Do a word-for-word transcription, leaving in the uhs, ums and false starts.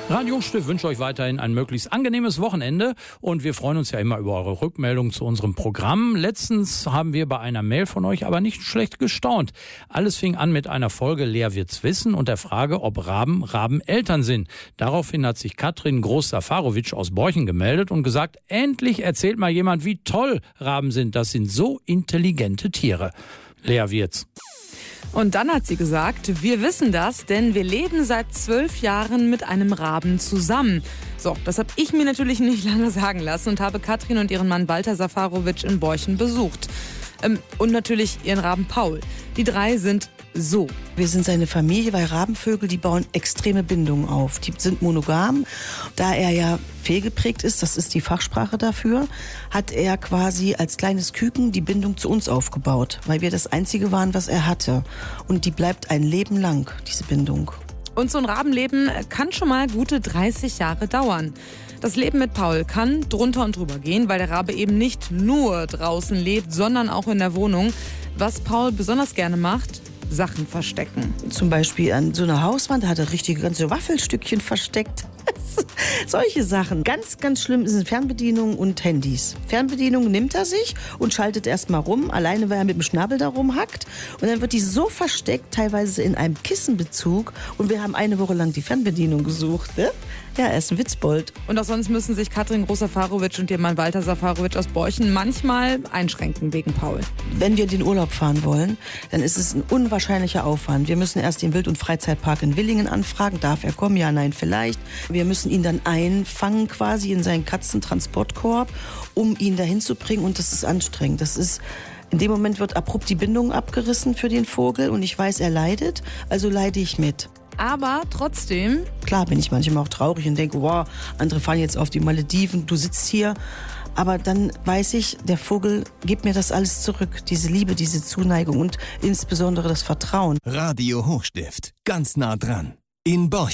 Radio Hochstift wünscht euch weiterhin ein möglichst angenehmes Wochenende und wir freuen uns ja immer über eure Rückmeldung zu unserem Programm. Letztens haben wir bei einer Mail von euch aber nicht schlecht gestaunt. Alles fing an mit einer Folge Lea wird's wissen und der Frage, ob Raben Rabeneltern sind. Daraufhin hat sich Katrin Groß-Safarowitsch aus Borchen gemeldet und gesagt, endlich erzählt mal jemand, wie toll Raben sind. Das sind so intelligente Tiere. Lea wird's. Und dann hat sie gesagt, wir wissen das, denn wir leben seit zwölf Jahren mit einem Raben zusammen. So, das habe ich mir natürlich nicht lange sagen lassen und habe Katrin und ihren Mann Walter Safarowitsch in Borchen besucht. Ähm, und natürlich ihren Raben Paul. Die drei sind so. Wir sind seine Familie, weil Rabenvögel, die bauen extreme Bindungen auf. Die sind monogam. Da er ja fehlgeprägt ist, das ist die Fachsprache dafür, hat er quasi als kleines Küken die Bindung zu uns aufgebaut, weil wir das Einzige waren, was er hatte. Und die bleibt ein Leben lang, diese Bindung. Und so ein Rabenleben kann schon mal gute dreißig Jahre dauern. Das Leben mit Paul kann drunter und drüber gehen, weil der Rabe eben nicht nur draußen lebt, sondern auch in der Wohnung. Was Paul besonders gerne macht: Sachen verstecken. Zum Beispiel an so einer Hauswand, da hat er richtige ganze Waffelstückchen versteckt. Solche Sachen. Ganz, ganz schlimm sind Fernbedienungen und Handys. Fernbedienungen nimmt er sich und schaltet erst mal rum, alleine weil er mit dem Schnabel da rumhackt. Und dann wird die so versteckt, teilweise in einem Kissenbezug. Und wir haben eine Woche lang die Fernbedienung gesucht. Ne? Ja, er ist ein Witzbold. Und auch sonst müssen sich Katrin Groß-Safarowitsch und ihr Mann Walter Safarowitsch aus Borchen manchmal einschränken wegen Paul. Wenn wir in den Urlaub fahren wollen, dann ist es ein unwahrscheinlicher Aufwand. Wir müssen erst den Wild- und Freizeitpark in Willingen anfragen. Darf er kommen? Ja, nein, vielleicht. Wir müssen ihn dann einfangen quasi in seinen Katzentransportkorb, um ihn dahin zu bringen. Und das ist anstrengend. Das ist, in dem Moment wird abrupt die Bindung abgerissen für den Vogel. Und ich weiß, er leidet, also leide ich mit. Aber trotzdem... Klar bin ich manchmal auch traurig und denke, wow, andere fahren jetzt auf die Malediven, du sitzt hier. Aber dann weiß ich, der Vogel gibt mir das alles zurück. Diese Liebe, diese Zuneigung und insbesondere das Vertrauen. Radio Hochstift, ganz nah dran. In Borchen.